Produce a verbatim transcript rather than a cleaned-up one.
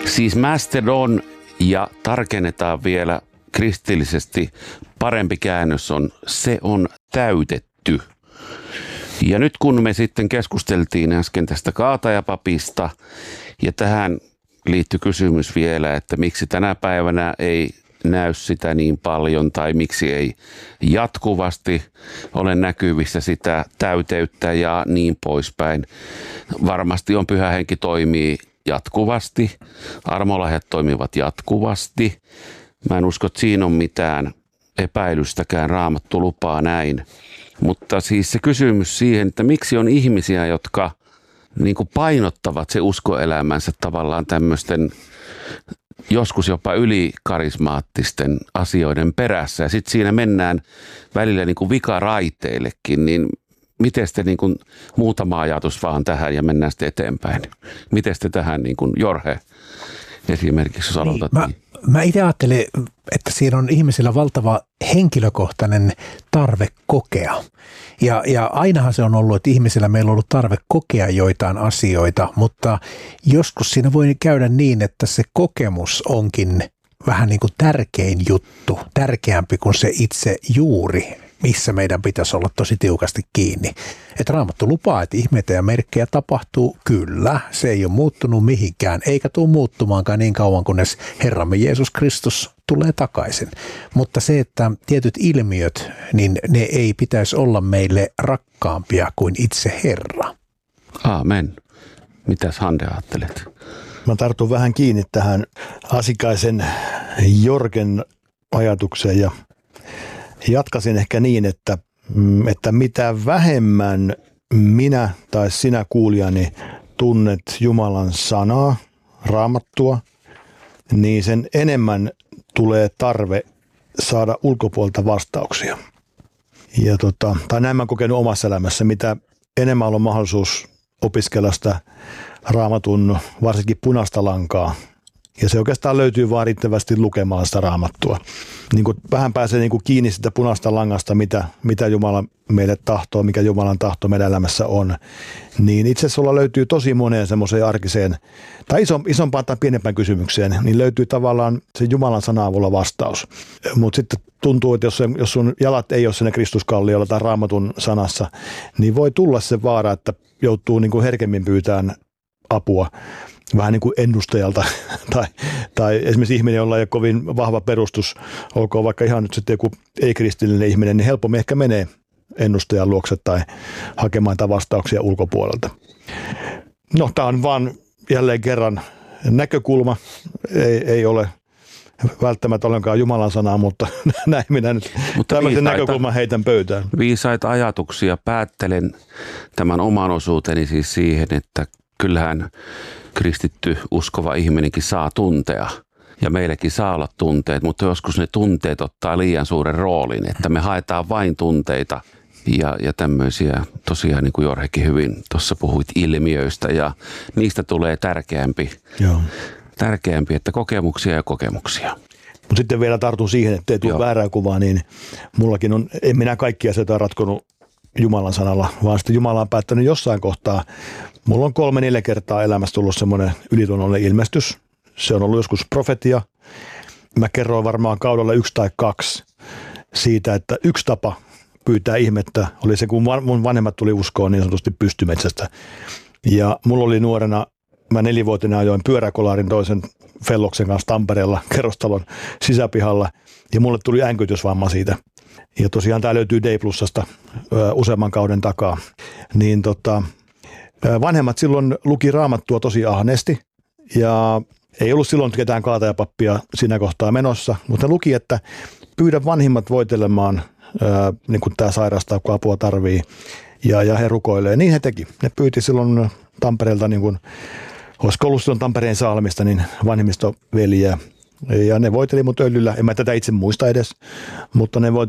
Siis Mastodon ja tarkennetaan vielä kristillisesti parempi käännös on se on täytetty. Ja nyt kun me sitten keskusteltiin äsken tästä kaatajapapista ja tähän liittyy kysymys vielä, että miksi tänä päivänä ei näy sitä niin paljon tai miksi ei jatkuvasti ole näkyvissä sitä täyteyttä ja niin poispäin. Varmasti on Pyhä Henki toimii jatkuvasti, armolahjat toimivat jatkuvasti. Mä en usko, että siinä on mitään epäilystäkään, Raamattu lupaa näin. Mutta siis se kysymys siihen, että miksi on ihmisiä, jotka niin kuin painottavat se uskoelämänsä tavallaan tämmöisten joskus jopa ylikarismaattisten asioiden perässä. Ja sitten siinä mennään välillä niin kuin vikaraiteillekin, niin miten te niin kuin, muutama ajatus vaan tähän ja mennään sitten eteenpäin. Miten te tähän, niin kuin Jorge esimerkiksi, jos aloitat? Niin, mä, mä itse ajattelen, että siinä on ihmisillä valtava henkilökohtainen tarve kokea. Ja, ja ainahan se on ollut, että ihmisillä meillä on ollut tarve kokea joitain asioita, mutta joskus siinä voi käydä niin, että se kokemus onkin vähän niin kuin tärkein juttu, tärkeämpi kuin se itse juuri, missä meidän pitäisi olla tosi tiukasti kiinni. Että Raamattu lupaa, että ihmeitä ja merkkejä tapahtuu, kyllä, se ei ole muuttunut mihinkään, eikä tule muuttumaankaan niin kauan, kunnes Herramme Jeesus Kristus tulee takaisin. Mutta se, että tietyt ilmiöt, niin ne ei pitäisi olla meille rakkaampia kuin itse Herra. Aamen. Mitäs Hande ajattelet? Mä tartun vähän kiinni tähän Asikaisen Jorgen ajatukseen ja jatkasin ehkä niin, että, että mitä vähemmän minä tai sinä kuulijani tunnet Jumalan sanaa, Raamattua, niin sen enemmän tulee tarve saada ulkopuolelta vastauksia. Ja tota, tai näin mä oon kokenut omassa elämässä, mitä enemmän on mahdollisuus opiskella sitä Raamatun varsinkin punaista lankaa. Ja se oikeastaan löytyy vaan riittävästi lukemaan sitä Raamattua. Niin kuin vähän pääsee niin kuin kiinni sitä punaista langasta, mitä, mitä Jumala meille tahtoo, mikä Jumalan tahto meidän elämässä on. Niin itse asiassa sulla löytyy tosi moneen semmoiseen arkiseen, tai iso, isompaan tai pienempään kysymykseen, niin löytyy tavallaan se Jumalan sana avulla vastaus. Mutta sitten tuntuu, että jos, se, jos sun jalat ei ole siinä Kristuskalliolla tai Raamatun sanassa, niin voi tulla se vaara, että joutuu niin kuin herkemmin pyytämään apua vähän niin kuin ennustajalta tai, tai esimerkiksi ihminen, jolla ei ole kovin vahva perustus, olkoon vaikka ihan nyt sitten joku ei-kristillinen ihminen, niin helpommin ehkä menee ennustajan luokse tai hakemaan niitä vastauksia ulkopuolelta. No, tämä on vaan jälleen kerran näkökulma, ei, ei ole välttämättä ollenkaan Jumalan sanaa, mutta näin minä nyt mutta tämmöisen näkökulman heitän pöytään. Viisaita ajatuksia. Päättelen tämän oman osuuteni siis siihen, että kyllähän kristitty uskova ihminenkin saa tuntea ja meilläkin saa olla tunteet, mutta joskus ne tunteet ottaa liian suuren roolin, että me haetaan vain tunteita ja, ja tämmöisiä tosiaan niin kuin Jorhekin hyvin tuossa puhuit ilmiöistä ja niistä tulee tärkeämpi, Joo. tärkeämpi että kokemuksia ja kokemuksia. Mutta sitten vielä tartun siihen, että ei tule väärää kuvaa, niin mullakin on, en minä kaikkia asioita ratkonut Jumalan sanalla, vaan sitten Jumala on päättänyt jossain kohtaa. Mulla on kolme, neljä kertaa elämässä tullut semmoinen ylitunnallinen ilmestys. Se on ollut joskus profetia. Mä kerroin varmaan kaudella yksi tai kaksi siitä, että yksi tapa pyytää ihmettä oli se, kun mun vanhemmat tuli uskoon niin sanotusti pystymetsästä. Ja mulla oli nuorena, mä nelivuotena ajoin pyöräkolaarin toisen felloksen kanssa Tampereella kerrostalon sisäpihalla ja mulle tuli äänkytysvamma siitä. Ja tosiaan tämä löytyy D Plusasta useamman kauden takaa. Niin tota, vanhemmat silloin luki Raamattua tosi ahneesti ja ei ollut silloin ketään kaatajapappia siinä kohtaa menossa, mutta ne luki, että pyydä vanhimmat voitelemaan, ää, niin kuin tämä sairastaa, kun apua tarvii ja, ja he rukoilee. Niin he teki. Ne pyyti silloin Tampereelta, niin kuin, olisiko ollut silloin Tampereen Salmista, niin vanhimmistoveliä. Ja ne voiteli mut öljyllä, en mä tätä itse muista edes, mutta ne